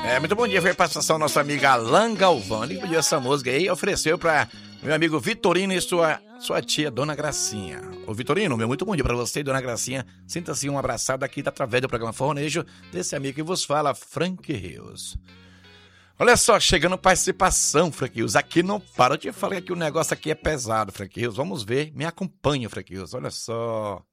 Muito bom dia, foi a participação da nossa amiga Alan Galvão. Ele pediu essa música aí e ofereceu para meu amigo Vitorino e sua tia, Dona Gracinha. Ô Vitorino, muito bom dia para você, Dona Gracinha. Sinta-se um abraçado aqui através do programa Fornejo, desse amigo que vos fala, Frank Rios. Olha só, chegando participação, Frank Rios. Aqui não para, eu te falei que o negócio aqui é pesado, Frank Rios. Vamos ver, me acompanha, Frank Rios, olha só.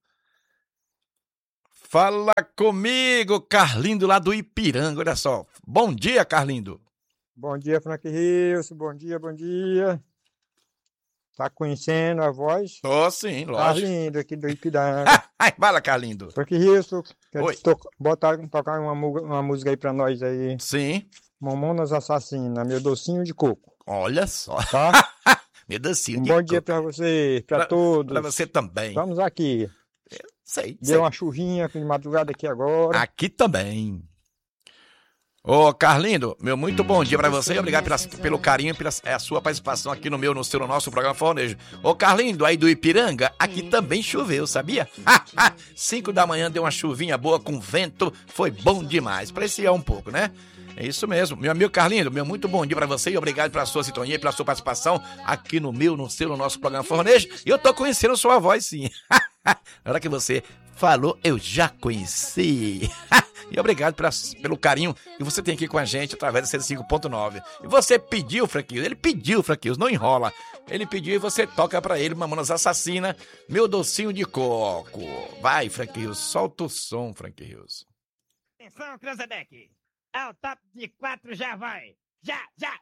Fala comigo, Carlindo, lá do Ipiranga, olha só. Bom dia, Carlindo. Bom dia, Frank Rios, bom dia, bom dia. Tá conhecendo a voz? Tô sim, lógico. Carlindo, aqui do Ipiranga. Fala, Carlindo. Frank Rios, Oi. tocar uma música aí pra nós aí. Sim. Mamonas Assassinas, meu docinho de coco. Olha só. Tá? Meu docinho Um de bom coco. dia pra você, pra todos. Pra você também. Vamos aqui. Sei. Deu uma chuvinha de madrugada aqui agora. Aqui também. Ô, Carlindo, meu muito bom dia pra você e obrigado pelo carinho e pela sua participação aqui no nosso programa Fornejo. Ô, Carlindo, aí do Ipiranga, aqui também choveu, sabia? 5 da manhã deu uma chuvinha boa com vento, foi bom demais. Parecia um pouco, né? É isso mesmo. Meu amigo Carlindo, meu muito bom dia pra você e obrigado pela sua sintonia e pela sua participação aqui no nosso programa Fornejo. E eu tô conhecendo sua voz, sim. Na hora que você falou, eu já conheci. E obrigado pelo carinho que você tem aqui com a gente através da 105.9. E você pediu, Franquinhos, ele pediu, Franquinhos, não enrola. Ele pediu e você toca pra ele, Mamonas Assassina, meu docinho de coco. Vai, Franquinhos, solta o som, Franquinhos. Atenção, Cranzebeck. Ao top de 4 já vai. Já.